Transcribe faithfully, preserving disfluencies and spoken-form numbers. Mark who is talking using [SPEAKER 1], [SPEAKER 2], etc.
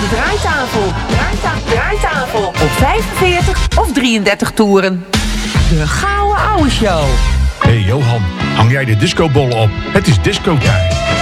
[SPEAKER 1] de draaitafel. Draaitafel. Draaitafel. Op vijfenveertig of drieëndertig toeren. De Gouden Ouwe Show.
[SPEAKER 2] Hey Johan, hang jij de discobollen op? Het is disco-tijd.